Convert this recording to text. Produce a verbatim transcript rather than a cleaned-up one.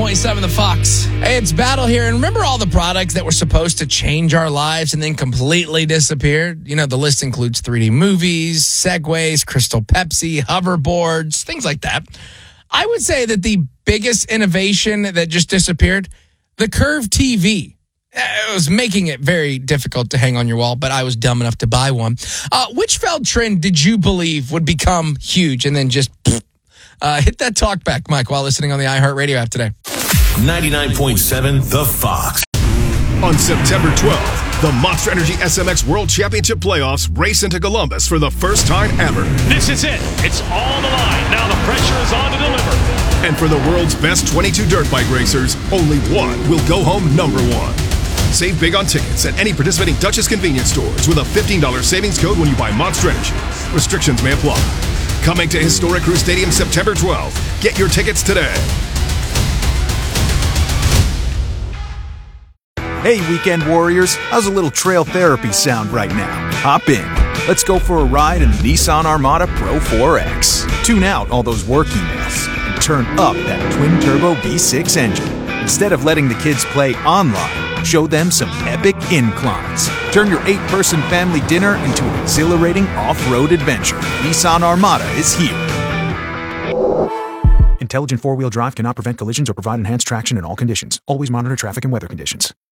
point seven The Fox. Hey, it's Battle here. And remember all the products that were supposed to change our lives and then completely disappeared? You know, the list includes three D movies, Segways, Crystal Pepsi, hoverboards, things like that. I would say that the biggest innovation that just disappeared, the Curve T V. It was making it very difficult to hang on your wall, but I was dumb enough to buy one. Uh, which failed trend did you believe would become huge and then just uh, hit that talk back, Mike, while listening on the iHeartRadio app today? ninety-nine point seven The Fox. On September twelfth, the Monster Energy S M X World Championship Playoffs race into Columbus for the first time ever. This is it. It's all the line. Now the pressure is on to deliver. And for the world's best twenty-two dirt bike racers, only one will go home number one. Save big on tickets at any participating Duchess convenience stores with a fifteen dollars savings code when you buy Monster Energy. Restrictions may apply. Coming to Historic Crew Stadium September twelfth. Get your tickets today. Hey, weekend warriors, how's a little trail therapy sound right now? Hop in. Let's go for a ride in the Nissan Armada Pro four X. Tune out all those work emails and turn up that twin-turbo V six engine. Instead of letting the kids play online, show them some epic inclines. Turn your eight-person family dinner into an exhilarating off-road adventure. Nissan Armada is here. Intelligent four-wheel drive cannot prevent collisions or provide enhanced traction in all conditions. Always monitor traffic and weather conditions.